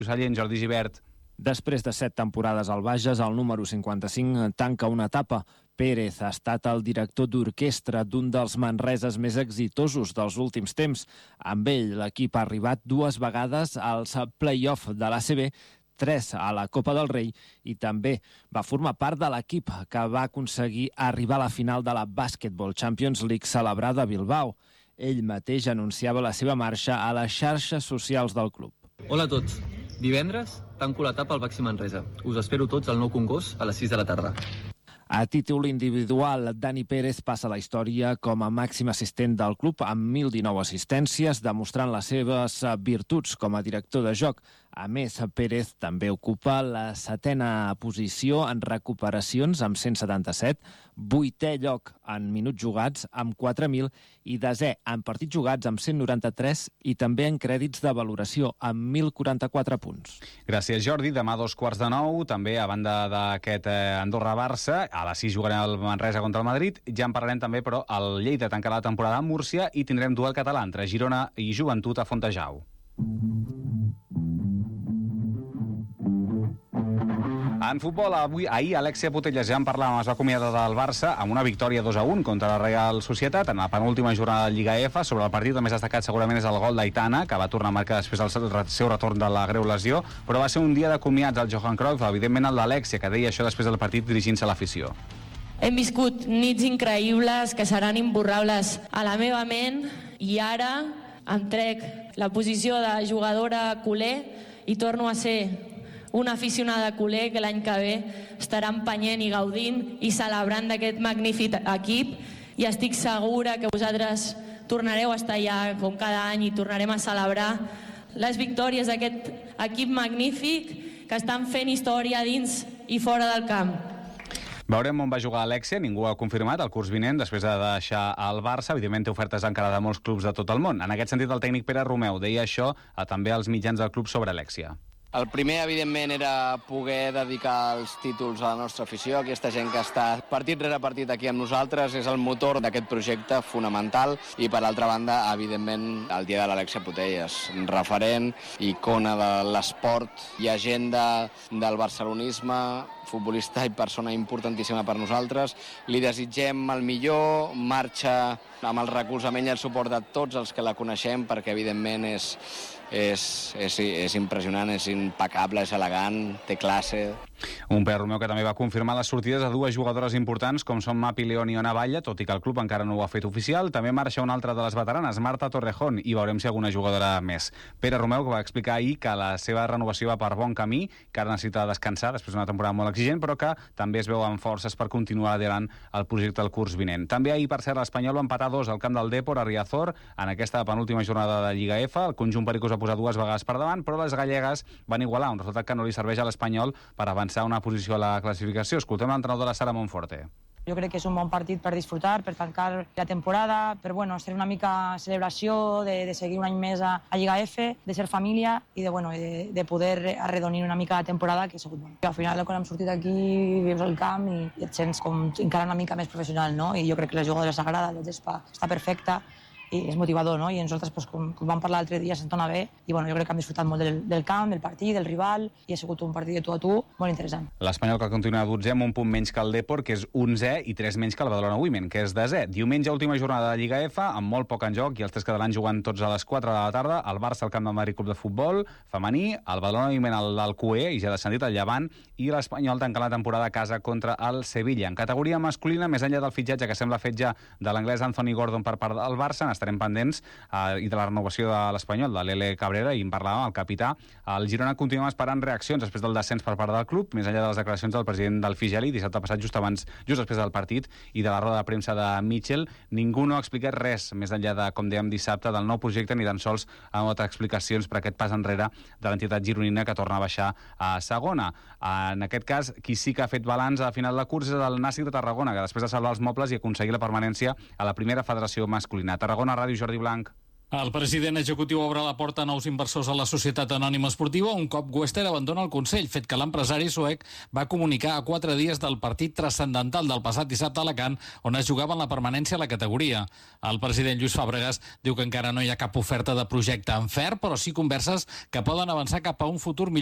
Sallent, Jordi Gibert. Després de 7 temporades al Bages, el número 55 tanca una etapa. Pérez ha estat el director d'orquestra d'un dels manreses més exitosos dels últims temps. Amb ell, l'equip ha arribat 2 vegades als play-off de l'ACB, 3 a la Copa del Rei, i també va formar part de l'equip que va aconseguir arribar a la final de la Basketball Champions League celebrada a Bilbao. Ell mateix anunciava la seva marxa a les xarxes socials del club. Hola a tots. Divendres tanco l'etapa al Baxi Manresa. Us espero tots al Nou Congost a les 6 de la tarda. A títol individual, Dani Pérez passa a la història com a màxim assistent del club amb 1.019 assistències, demostrant les seves virtuts com a director de joc. A més, Pérez també ocupa la 7a posició en recuperacions amb 177, 8è lloc en minuts jugats amb 4.000 i 10è en partits jugats amb 193 i també en crèdits de valoració amb 1.044 punts. Gràcies, Jordi. Demà a 8:45, també a banda d'aquest Andorra-Barça, a les 6 jugarem el Manresa contra el Madrid. Ja en parlarem també, però el Lleida tancarà la temporada a Múrcia i tindrem duel català entre Girona i Joventut a Fontejau. En futbol, ahir Alexia Putellas, ja en parlàvem, es va acomiadar del Barça amb una victòria 2-1 contra la Real Societat en la penúltima jornada de Lliga F. Sobre el partit el més destacat segurament és el gol d'Aitana, que va tornar a marcar després del seu retorn de la greu lesió, però va ser un dia de comiats al Johan Cruyff, evidentment el d'Alexia, que deia això després del partit dirigint-se a l'afició. Hem viscut nits increïbles que seran imborrables a la meva ment i ara em trec la posició de jugadora culer i torno a ser una aficionada culer que l'any que ve estarà empenyent i gaudint i celebrant d'aquest magnífic equip, i estic segura que vosaltres tornareu a estar allà com cada any i tornarem a celebrar les victòries d'aquest equip magnífic que estan fent història dins i fora del camp. Veurem on va jugar Alexia, ningú ha confirmat el curs vinent després de deixar el Barça. Evidentment té ofertes encara de molts clubs de tot el món. En aquest sentit, el tècnic Pere Romeu deia això també als mitjans del club sobre Alexia. El primer, evidentment, era poder dedicar els títols a la nostra afició. Aquesta gent que està partit rere partit aquí amb nosaltres és el motor d'aquest projecte fonamental. I, per altra banda, evidentment, el dia de l'Alexia Putellas, referent, icona de l'esport i agenda del barcelonisme, futbolista i persona importantíssima per nosaltres. Li desitgem el millor, marxa amb el recolzament i el suport de tots els que la coneixem, perquè, evidentment, és impressionant, és impecable, és elegant, té classe. Un Pere Romeu que també va confirmar les sortides de 2 jugadores importants com són Mapi León i Ona Batlle, tot i que el club encara no ho ha fet oficial. També marxa una altra de les veteranes, Marta Torrejón, i veurem si alguna jugadora més. Pere Romeu, que va explicar ahir que la seva renovació va per bon camí, que ara necessita descansar després d'una temporada molt exigent, però que també es veu amb forces per continuar liderant el projecte del curs vinent. També ahir, per cert, l'Espanyol va empatar 2 al camp del Depor a Riazor en aquesta penúltima jornada de Lliga F. El conjunt pericós va posar 2 vegades per davant, però les gallegues van igualar, un resultat que no li serveix a l'Espanyol per avançar una posició a la classificació. Escoltem l'entrenador de la Sara Monforte. Jo crec que és un bon partit per disfrutar, per tancar la temporada, per ser una mica celebració de seguir un any més a Lliga F, de ser família i de poder arredonir una mica la temporada, que ha sigut bona. Al final, quan hem sortit aquí, veus el camp i et sents com encara una mica més professional, no? I jo crec que la jugadora s'agrada, la gespa està perfecta i és motivador, no? I nosaltres, com vam parlar l'altre dia, se'ns dona bé i jo crec que hem disfrutat molt del camp, del partit, del rival, i ha sigut un partit de tu a tu molt interessant. L'Espanyol, que continua 12è amb un punt menys que el Depor, que és 11è, i 3 menys que el Badalona Women, que és 10è. Diumenge, última jornada de Lliga F, amb molt poc en joc, i els 3 catalans jugant tots a les 4 de la tarda, el Barça al camp del Madrid Club de Futbol femení, el Badalona Women al Alcover, i ja descendit el Llevant, i l'Espanyol tancant la temporada a casa contra el Sevilla. En categoria masculina, més enllà del fitxatge que sembla fet ja de l'anglès Anthony Gordon per part del Barça, n'estarem pendents i de la renovació de l'Espanyol, de l'Ele Cabrera, i en parlàvem, el capità. El Girona continua esperant reaccions després del descens per part del club, més enllà de les declaracions del president del Figeli dissabte passat, just després del partit, i de la roda de premsa de Mitchell. Ningú no ha explicat res, més enllà de, com dèiem dissabte, del nou projecte, ni tan sols amb altres explicacions per aquest pas enrere de l'entitat gironina que torna a baixar a segona. En aquest cas, qui sí que ha fet balanç a la final de curs és el Nàstic de Tarragona, que després de salvar els mobles i aconseguir la permanència a la primera federació masculina. Tarragona Ràdio, Jordi Blanc. El president executiu obre la porta a nous inversors a la Societat Anònima Esportiva un cop Wester abandona el Consell, fet que l'empresari suec va comunicar a 4 dies del partit transcendental del passat dissabte a Alacant, on es jugava la permanència a la categoria. El president Lluís Fàbregas diu que encara no hi ha cap oferta de projecte en ferm, però sí converses que poden avançar cap a un futur millor